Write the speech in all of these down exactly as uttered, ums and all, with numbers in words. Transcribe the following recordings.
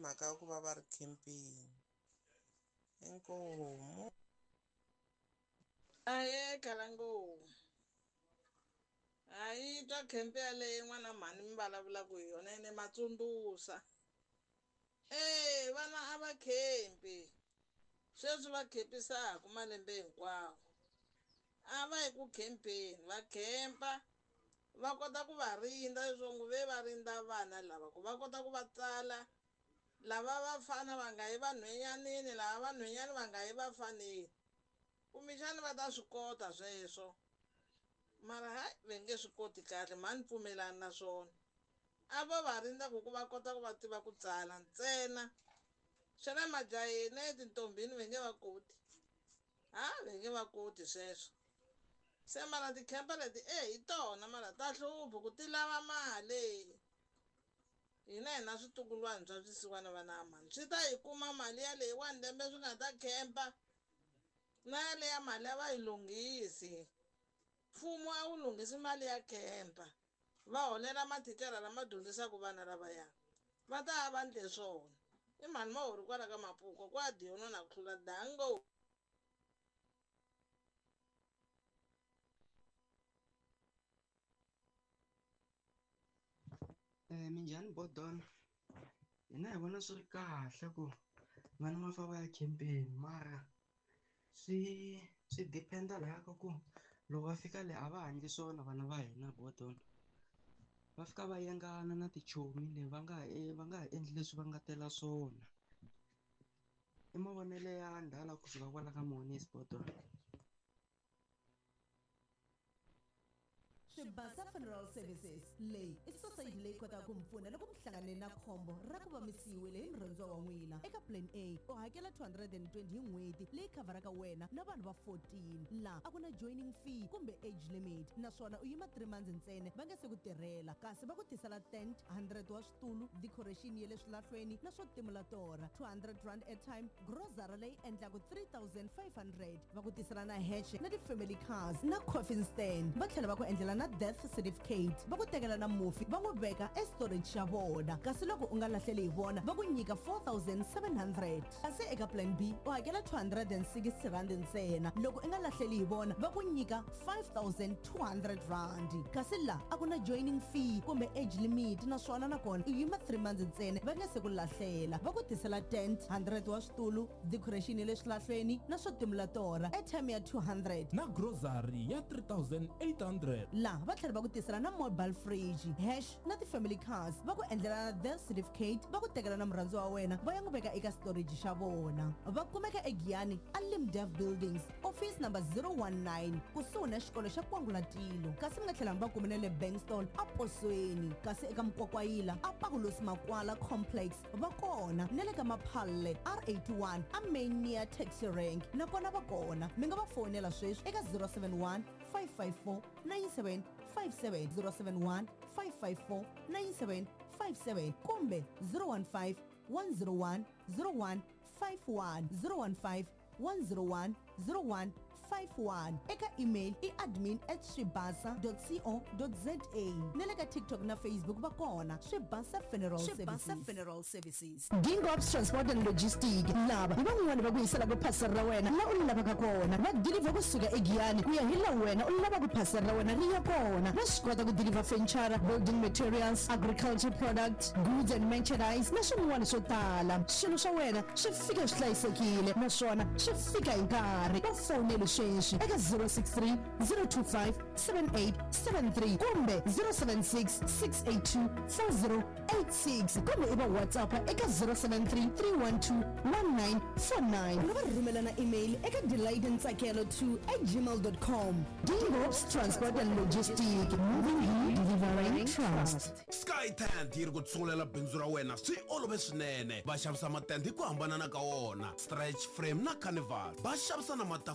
mhaka ya ku va va ri campaign inkomu Aye Kalangu. Hayi twa khempe yaleyi n'wana mhani mi vulavulaka hi yona ene matsundzuxa. Eh vana a va khempi. Sweswi va khempisaka malembe hinkwawo. A va yi ku khempeni va khempa va kota ku va rindza leswaku ve va rindza vana lava ku va kota ku va tsala lava vafana va nga yi vanhwenyanini lava vanhwenyani va nga yi vafaneni. Kumbexani va ta swi kota sweswo mara hayi va nge swi koti kahle mhani pfumelana na swona a va va rindza ku ku va kota ku va tiva ku tsala ntsena xana majaheni etintombhini va nge va koti ha va nge va koti sweswo se mara tikhempa leti e hi tona mara ta hlupha ku ti lava mali hina hi na switukulwana swa swisiwana vana mani swi ta yi kuma mali ya leyiwani lembe swi nga ta khempa na yaleya mali a va yi lunghisi mfumo a wu lunghisi mali ya khempa va holela mathicara lama dyondzisaka vana lavaya va ta ya va ndle swona i mhani ma hori kwala ka mapuko ku a diyono na ku tlula dango. Eh minjhani Bodon hina hi vona swi ri kahle ku vana va fa va ya campaign mara swi swi dependa laha ka ku loko va fika le a va handli swona vana va hina Bodon va fika va yengana na tichomi le va nga ha va nga ha endli leswi va nga tela swona i mavonelo ya ndhala kusuka kwala ka monisi Bodon. Shibasa Funeral Services leyi i society leyi kotaka ku mi pfuna loko mi hlangane na khombo ra ku va mi siyiwile hi murhandziwa wa n'wina. Eka plan A u hakela two hundred twenty hi n'hweti leyi khavaraka wena na vanhu va fourteen laha a ku na joining fee kumbe age limit naswona u yima three months ntsena va nge se ku tirhela kasi va ku tisela tent one hundred wa switulu decoration ya le swilahlweni na swo timula tora two hundred rand airtime grocery leyi endlaku three thousand five hundred va ku tisela na heche na ti-family cars na coffin stand va tlhela va ku endlela na death certificate va ku tekela na mufi va n'wi veka estorage xa vona kasi loko u nga lahleli hi vona va ku nyika four thousand seven hundred kasi eka plan B u hakela two hundred sixty rand ntsena loko u nga lahleli hi vona va ku nyika five thousand two hundred rand kasi la a ku na joining fee kumbe age limit naswona nakona u yima three months ntsena va nge se ku lahlela va ku tisela tent one hundred wa switulu decoration ya le swilahlweni na swo timula tora airtime ya two hundred na grocery ya three thousand eight hundred la va tlhela va ku tisela na mobile fridge hash na ti-family cars va ku endlela na death certificate va ku tekela na murhandziwa wa wena va ya n'wi veka eka storage xa vona va kumeka egiyani a limdev buildings office number zero one nine kusuhi na xikolo xa kwangulatilo kasi mi nga tlhela mi va kumene le bankstall a posweni kasi eka mukwakwayila a pakulosi makwala complex va kona na le ka maphalle r eighty-one a main near taxi rank nakona va kona mi nga va fonela sweswi eka zero seven one five five four nine seven five seven zero seven one five five four nine seven five seven kumbe zero one five one zero one zero one five one zero one five one zero one zero one five one eka email i admin at shibasa dot co dot za na le ka TikTok na Facebook va kona Shibasa Funeral Services. Funeral Services Dingops Transport and Logistics lava hi van'wana va ku yisela ku phasela ra wena la u lavaka kona va deliver kusuka egiyani ku ya hi la wena u lava ku phasela ra wena ri ya kona va swi kota ku deliver furniture building materials agriculture products goods and merchandise na swin'wana swo tala swilo swa wena swi fika swi hlayisekile naswona swi fika hi nkarhi va fonela sweswi eka zero six three zero two five seven eight seven three kumbe zero seven six six eight two four zero eight six kumbe iba WhatsApp eka zero seven three three one two one nine four nine nga va rhumela na email eka delightntsakelo two at gmail dot com. Dingops Transport and Logistics, moving you, delivering trust. Sky Tent yi ri ku tshungulela bindzu ra wena swi olove swinene va xavisa matende hi ku hambana ka wona stretch frame na carnival va xavisa na matafula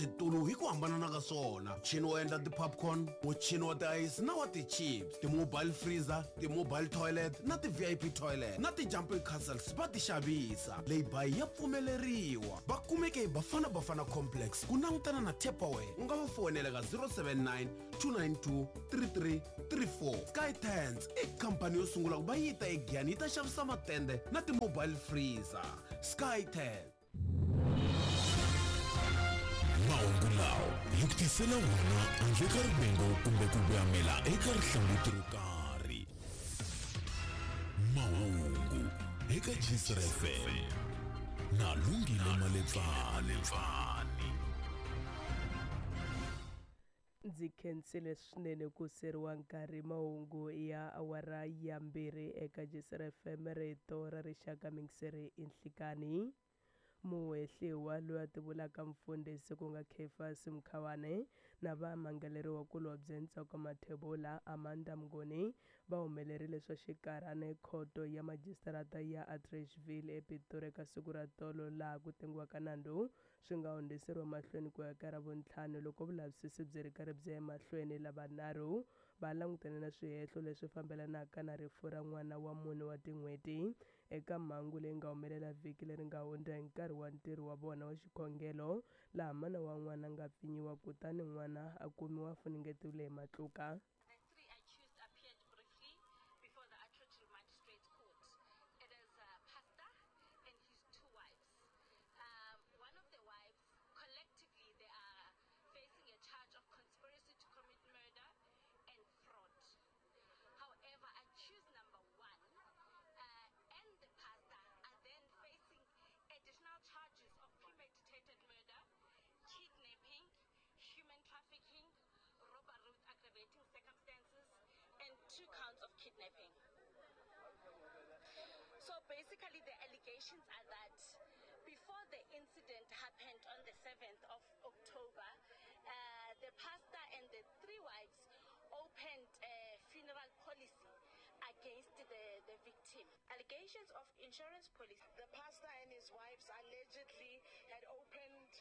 xitulu hi ku hambanana ka swona muchini wo endla ti-popcorn muchini wa ti-ice na wa ti-chips ti-mobile freezer ti-mobile toilet na ti-V I P toilet na ti-jumping castles va ti xavisa laybuy ya pfumeleriwa va kumeke hi Bafana Bafana complex ku langutana na Tupperware u nga va fonela ka zero seven nine two nine two three three three four. Sky Tents i khampani yo sungula ku va yi ta eGiyani yi ta xavisa matende na ti-mobile freezer. Sky Tents mahungu lawa hi ku tisela wona handle ka rivengo kumbe ku vuyamela eka rihlanguti ro karhi. Mahungu eka G C R F M na Lungile Maletsani. Ndzi khensile swinene ku seriwa nkarhi mahungu ya awara ya mbirhi eka G C R F M rito ra rixaka mingiseri inhlikani. Muhehliwa loyi a tivulaka mfundhisi ku nga Caiphas Mkhawane na vamangaleriwa kulobye Ntsako Mathebula Amanda Mngoni va humelerile swa xikarhana khoto ya majistarata ya Atteridgeville ePitori eka siku ra tolo laha ku tengiwaka nandzu swi nga hundziseriwa mahlweni ku ya ka Ravuntlhanu loko vulavisisi byi ri karhi byi ya mahlweni. Lavanharhu va langutane na swihehlo leswi fambelanaka na rifu ra n'wana wa mune wa tin'hweti eka mhangu leyi nga humelela vhiki leri nga hundza hi nkarhi wa ntirho wa vona wa xikhongelo laha mana wa n'wana nga pfinyiwa kutani n'wana a kumiwa funengetile hi matluka. Two counts of kidnapping. So basically the allegations are that before the incident happened on the seventh of October, uh, the pastor and the three wives opened a funeral policy against the, the victim. Allegations of insurance policy. The pastor and his wives allegedly had opened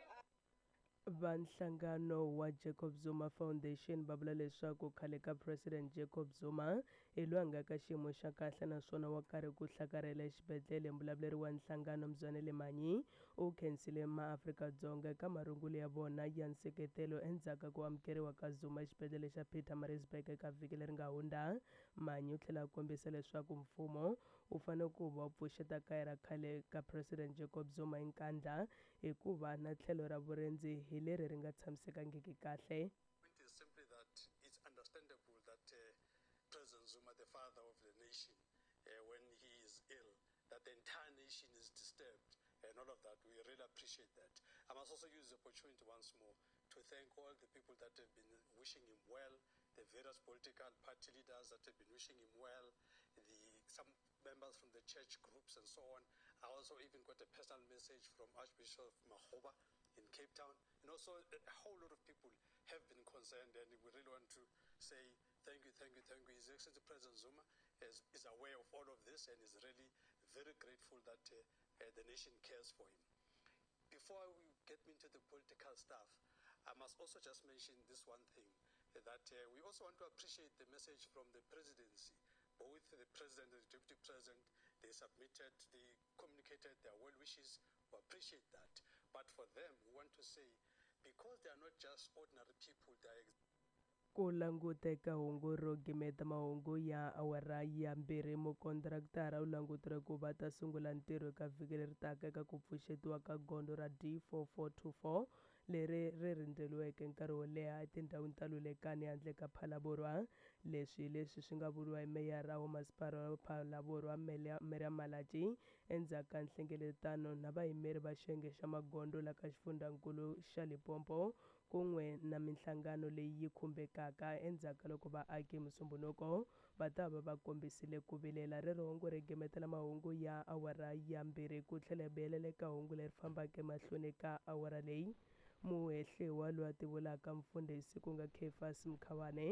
Vanhlangano wa Jacob Zuma Foundation va vula leswaku khale ka President Jacob Zuma hi loyi a nga ka xiyimo xa kahle naswona wa karhi ku hlakarhela exibedhlele. Mbulavuleri wa nhlangano Mzwanele Manyi u khensile maAfrika-Dzonga eka marungulo ya vona ya nseketelo endzhaku ku amukeriwa ka Zuma exibedhlele xa Pietermaritzburg eka vhiki leri nga hundza. Manyi u tlhela a kombisa leswaku mfumo u fanele ku va pfuxeta kaya ra khale ka President Jacob Zuma hi nkandla hikuva na tlhelo ra vurenzi hi leri ri nga tshamisekangiki kahle. It is simply that it's understandable that uh, President Zuma, the father of the nation, uh, when he is ill, that the entire nation is disturbed and all of that. We really appreciate that. I must also use the opportunity once more to thank all the people that have been wishing him well, the various political party leaders that have been wishing him well, the some members from the church groups and so on. I also even got a personal message from Archbishop Makgoba in Cape Town. And also a whole lot of people have been concerned, and we really want to say thank you, thank you, thank you. His Excellency President Zuma is, is aware of all of this and is really very grateful that uh, uh, the nation cares for him. Before we get into the political stuff, I must also just mention this one thing, uh, that uh, we also want to appreciate the message from the presidency. Both the president and the deputy president, they submitted, they communicated their well wishes. We appreciate that. But for them, we want to say, because they are not just ordinary people, they are ku languteka hungu ro gimeta mahungu ya awara ya mbirhi. Mukontraktara u langutile ku va ta sungula ntirho eka vhiki leri taka eka ku pfuxetiwa ka gondo ra D four four two four leri ri rindzeliweke nkarhi wo leha etindhawini ta Lulekani handle ka Phalaborwa. Leswi leswi swi nga vuriwa hi meyara wa masipala wa Phalaborwa Miriam Malachi endzhaku ka nhlengeletano na vayimeri va xiyenge xa magondo la ka xifundzankulu xa Limpopo kun'we na minhlangano leyi yi khumbekaka endzhaku loko vaaki Musumbunuko va ta va va kombisile ku vilela. Rirhongo ri gemetela mahungu ya awara ya mbirhi ku tlhela biyelele ka hungu leri fambaka emahlweni ka awara leyi. Muhehliwa loyi a tivulaka mfundhisi ku nga Caiphas Mkhawane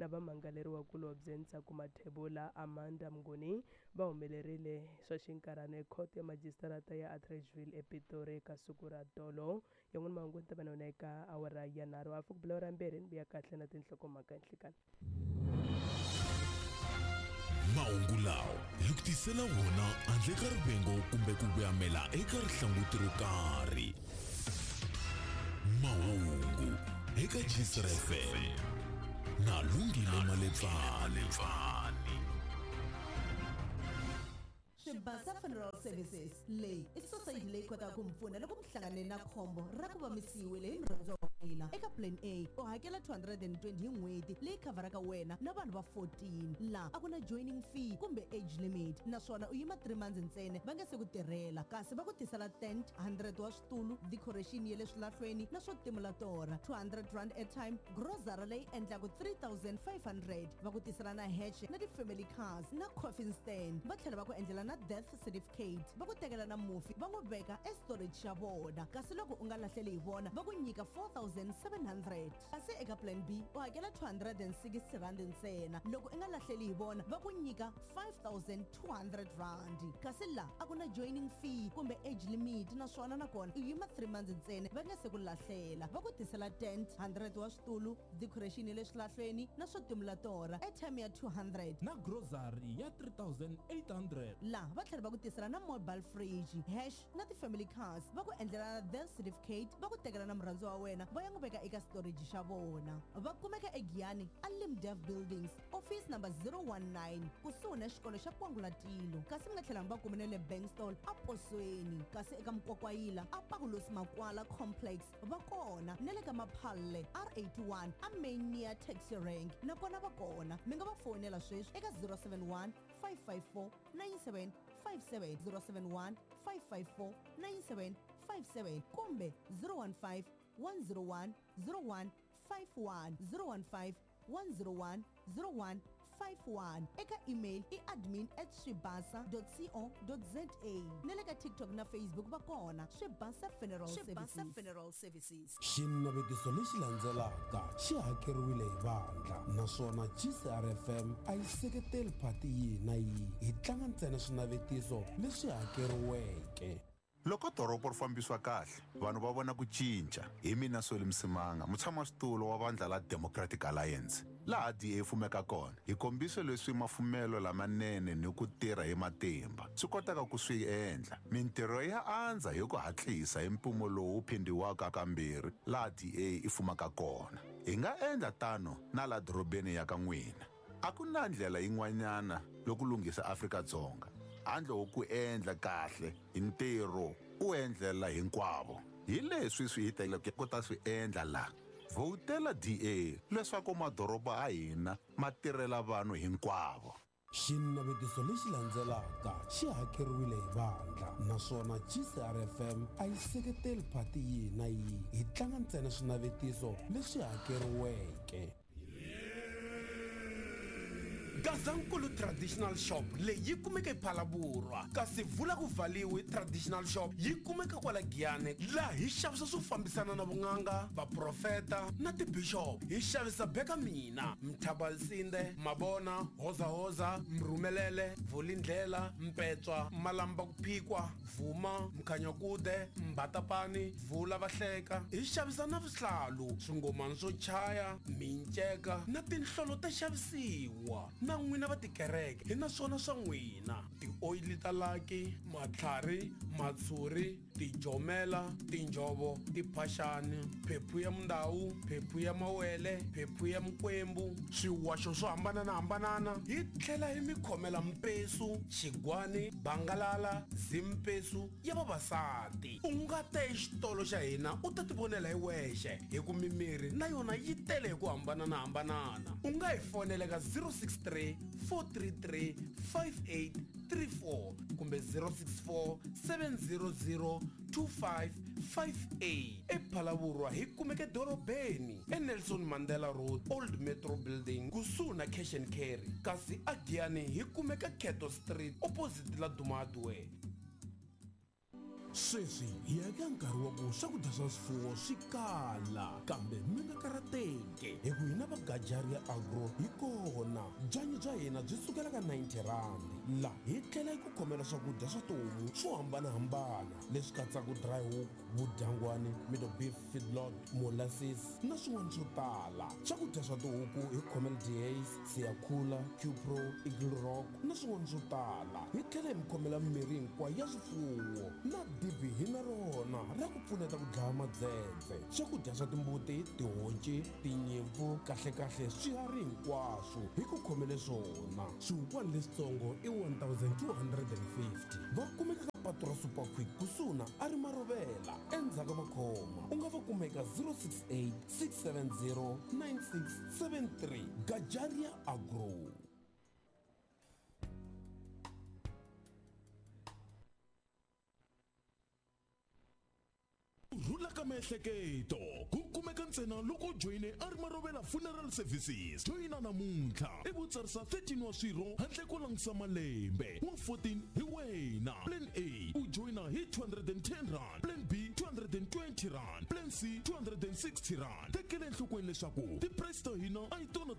na vamangaleriwakulobye Ntsako Mathebula Amanda Mnguni va humelerile swa xinkarhana ekhoto ya majistarata ya Atteridgeville ePitori eka siku ra tolo yan'wana mahungu ta vanona eka awara ya nharhu afu ku bula ra mbirhi ni biya kahle na tinhlokomhaka enhlikani. Mahungu lawa hi ku tisela wona handle ka rivengo kumbe ku vuyamela eka rihlangutiro ro karhi. Mahungu eka Gisra F M na Lungile Maletsane. Shibasa Funeral Services leyi i society leyi kotaka ku mpfuna loko mi hlangane na khombo ra ku vamisiwile hi murhandziwa wa wena. Eka plan A u hakela two hundred twenty hi n'hweti leyi khavaraka wena na vanhu va fourteen laha a ku na joining fee kumbe age limit naswona u yima three months ntsena va nga se ku tirhela kasi va ku tisela tent one hundred wa switulu decoration ya le swilahlweni na swo timula tora two hundred rand airtime grocery leyi endlaku three thousand five hundred va ku tisela na heche na ti-family cars na coffin stand va tlhela va ku endlela na death certificate va ku tekela na mufi va n'wi veka estorage xa vona kasi loko u nga lahleli hi vona va ku nyika four thousand seven hundred kasi eka plan B u hakela two hundred sixty rand ntsena loko u nga lahleli hi vona va ku nyika five thousand two hundred rand kasi la a ku na joining fee kumbe age limit naswona nakona u yima three months ntsena va nga se ku lahlela va ku tisela tent one hundred wa switulu decoration ya le swilahlweni na swo timula tora airtime ya two hundred na grocery ya three thousand eight hundred laha va tlhela va ku tisela na mobile fridge hash na ti-family cars va ku endlela na death certificate va ku tekela na murhandziwa wa wena va ya n'wi veka eka storage xa vona va kumeka egiyani alimdev buildings office number zero one nine kusuhi na xikolo xa Kwangulatilo kasi mi nga tlhela mi va kumene le Bankstall a Posweni kasi eka Mkwakwayila a Paulus Makwala complex va kona na le ka Maphalle R eighty-one a Mania taxi rank nakona va kona mi nga va fonela sweswi eka zero seven one five five four nine seven five seven zero seven one five five four nine seven five seven kumbe zero one five one zero one zero one five one zero one five one zero one zero one five one eka email i admin at swibasa dot co dot za na le ka TikTok na Facebook va kona Swibasa Funeral Services. Funeral Services xinavetiso lexi landzelaka xi hakeriwile hi vandla naswona G C R F M a yi seketeli phati yihi na yihi hi tlanga ntsena swinavetiso leswi hakeriweke. Loko doroba ri fambisiwa kahle vanhu va vona ku cinca hi mina Soli Msimanga mutshamaxitulu wa vandla la Democratic Alliance laha D A fumeka kona hi kombise leswi mafumelo lamanene ni ku tirha hi matimba swi kotaka ku swi endla mintirho ya andza hi ku hatlisa hi mpumo lowu phindiwaka kambirhi laha D A ifumaka kona hi nga endla tano na la dorobeni ya ka n'wina a ku na ndlela yin'wanyana loku lunghisa Afrika-Dzonga handle wo ku endla kahle hi ntirho u endlela hinkwavo hi leswi swi hiteleke ku ta swi endla la votela D A leswaku madoroba a hina ma tirhela vanhu hinkwavo. xinavetiso lexi landzelaka xi hakeriwile hi vandla naswona G C R F M a yi seketeli phati yihi na yihi hi tlanga ntsena swinavetiso leswi hakeriweke. Gazankulu Traditional Shop leyi kumeka ePhalaburwa kasi Vula ku Valiwe Traditional Shop yi kumeka kwala Giyane laha hi xavisa swo fambisana na vun'anga vaprofeta na tibishop hi xavisa beka mina Mthabalsinde Mabona Hoza Hoza Mrumelele Vulindlela Mpetswa Malamba kuphikwa Vuma Mkhanyakude Mbatapani Vula Vahleka hi xavisa na vuhlalu swingomani swo chaya minceka na tinhlolo ta xavisiwa na n'wina va tikereke hi naswona swa n'wina ti-oili ta laki matlhari matshuri tijomela tinjovo tiphaxani phephu ya mundawu phephu ya mawele phephu ya mikwembu swiwaxo swo hambananahambanana hi tlhela hi mi khomela mpesu xigwani bangalala zimpesu ya vavasati u nga ta exitolo xa hina u ta tivonela hi wexe hi ku mimirhi na yona yi tele hi ku hambananahambanana u nga hi fonela ka zero six three four three three five eight three four kumbe zero six four seven zero zero two five five eight ePhalaburwa hi kumeke dorobeni eNelson Mandela Road Old Metro Building kusuhi na Cash and Carry kasi agiyani hi kumeka Keto Street opposite la Dumadwe. sweswi hi ya ka nkarhi wa ku swakudya swa swifuwo swi kala kambe mi nga karateki hi ku hina va Gajaria Agro hi kona. Byanyi bya hina byi sukela ka ninety rand laha hi tlhela hi ku khomela swakudya swa tihomu swo hambanahambana leswi katsaka dry hook, vudyangwani, middle beef, feedlot, molasses na swin'wana swo tala. Swakudya swa tihuku hi khomela D A's, Siakula, Q-Pro, Eagle Rock na swin'wana swo tala. Hi tlhela hi mi khomela mirhi hinkwayo ya swifuwo na dibi hi na rona ra ku pfuneta ku dlaya madzedze. Swakudya swa timbuti, tihonci, tinyimpfu, kahlekahle swiharhi hinkwaswo hi ku khomele swona. Swihukwani leswitsongo i one thousand two hundred fifty. Va kumeka ka patu ra Super Quick kusuhi na a ri Marovela endzhaku va khoma. U nga va kumeka zero six eight six seven zero nine six seven three. Gajaria Agro. Rhula ka miehleketo ku kumeka ntsena loko joyine a ri Marovela Funeral Services. Joyina namuntlha i vutsarisa thirteen wa swirho handle ko langisa malembe. Wa fourteen hi wena. Plan A u joyina hi two hundred ten rand, Plan B two hundred twenty rand, Plan C two hundred sixty rand. Tekele enhlokweni leswaku ti-price ta hina a yi tona